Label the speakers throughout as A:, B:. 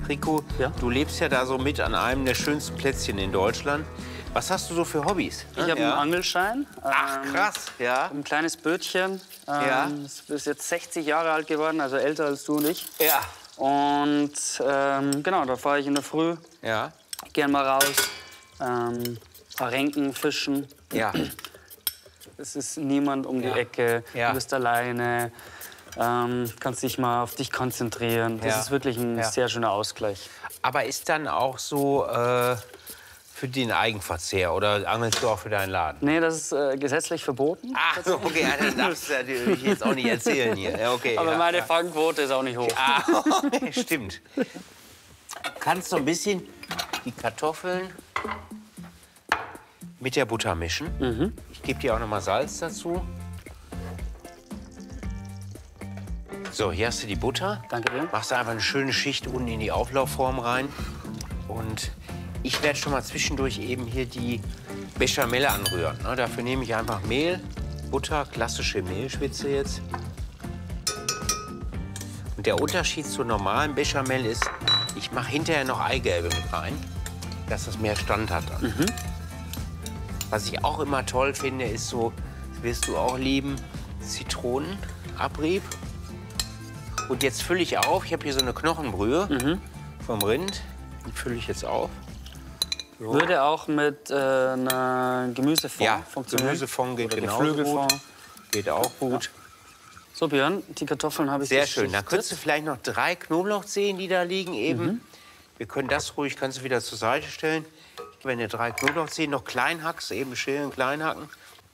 A: Rico,
B: Ja?
A: du lebst ja da so mit an einem der schönsten Plätzchen in Deutschland. Was hast du so für Hobbys?
B: Ich habe einen Angelschein.
A: Ach, krass, ja.
B: Ein kleines Bötchen.
A: Ja.
B: Ist jetzt 60 Jahre alt geworden, also älter als du und ich.
A: Ja.
B: Und genau, da fahre ich in der Früh
A: Ja.
B: gern mal raus. Paar Renken fischen.
A: Ja.
B: Es ist niemand um die Ecke.
A: Ja.
B: Du bist alleine. Kannst dich mal auf dich konzentrieren. Das
A: Ja.
B: ist wirklich ein sehr schöner Ausgleich.
A: Aber ist dann auch so für den Eigenverzehr oder angelst du auch für deinen Laden?
B: Nee, das ist gesetzlich verboten.
A: Ach, so, okay, ja, das darfst du natürlich jetzt auch nicht erzählen hier. Ja, okay,
B: Aber
A: ja,
B: meine
A: ja.
B: Fangquote ist auch nicht hoch.
A: Ah, stimmt. Du kannst so ein bisschen die Kartoffeln mit der Butter mischen. Ich gebe dir auch noch mal Salz dazu. So, hier hast du die Butter.
B: Danke dir.
A: Machst du einfach eine schöne Schicht unten in die Auflaufform rein. Und ich werde schon mal zwischendurch eben hier die Bechamel anrühren. Ne? Dafür nehme ich einfach Mehl, Butter, klassische Mehlschwitze jetzt. Und der Unterschied zur normalen Bechamel ist, ich mache hinterher noch Eigelbe mit rein, dass das mehr Stand hat dann. Was ich auch immer toll finde, ist so, das wirst du auch lieben, Zitronenabrieb. Und jetzt fülle ich auf, ich habe hier so eine Knochenbrühe vom Rind, die fülle ich jetzt auf. So.
B: Würde auch mit einer Gemüsefond funktionieren.
A: Gemüsefond geht
B: Oder
A: genauso gut.
B: Geflügelfond.
A: Geht auch gut.
B: So, Björn, die Kartoffeln habe ich
A: Sehr schön. Da
B: geschichtet.
A: könntest du vielleicht noch 3 Knoblauchzehen, die da liegen eben. Wir können das ruhig, kannst du wieder zur Seite stellen. Wenn du 3 Knoblauchzehen noch klein hackst, eben schälen, klein hacken.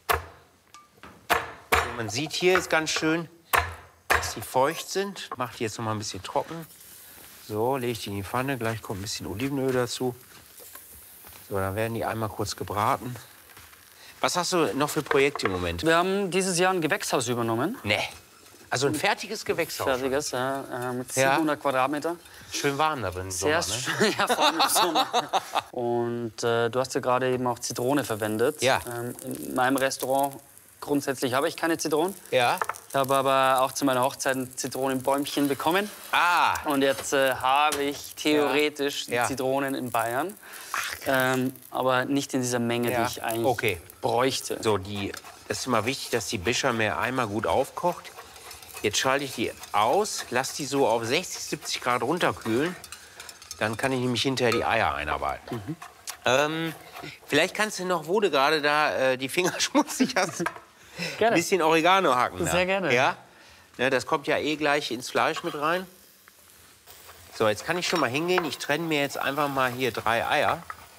A: Und man sieht hier ist ganz schön, dass die feucht sind. Mach die jetzt noch mal ein bisschen trocken. So, lege ich die in die Pfanne. Gleich kommt ein bisschen Olivenöl dazu. So, dann werden die einmal kurz gebraten. Was hast du noch für Projekte im Moment?
B: Wir haben dieses Jahr ein Gewächshaus übernommen.
A: Nee. Also ein fertiges Gewächshaus.
B: Fertiges, ja, mit 700 Quadratmeter.
A: Schön warm da drin im
B: Sehr
A: Sommer, ne?
B: schön, ja, vor allem im Sommer. Und du hast ja gerade eben auch Zitrone verwendet.
A: Ja.
B: In meinem Restaurant grundsätzlich habe ich keine Zitronen.
A: Ja.
B: Ich habe aber auch zu meiner Hochzeit ein Zitronenbäumchen bekommen.
A: Ah.
B: Und jetzt habe ich theoretisch
A: Ja.
B: Zitronen in Bayern. Aber nicht in dieser Menge,
A: Ja.
B: die ich eigentlich bräuchte.
A: So, das ist immer wichtig, dass die Bechamel einmal gut aufkocht. Jetzt schalte ich die aus, lasse die so auf 60, 70 Grad runterkühlen. Dann kann ich nämlich hinterher die Eier einarbeiten. Vielleicht kannst du noch, wo du gerade da die Finger schmutzig hast, ein
B: Gerne.
A: bisschen Oregano hacken.
B: Sehr gerne.
A: Ja? Ja, das kommt ja eh gleich ins Fleisch mit rein. So, jetzt kann ich schon mal hingehen. Ich trenne mir jetzt einfach mal hier 3 Eier.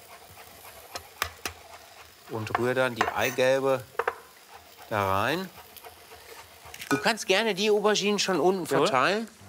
A: Und rühre dann die Eigelbe da rein. Du kannst gerne die Auberginen schon unten verteilen.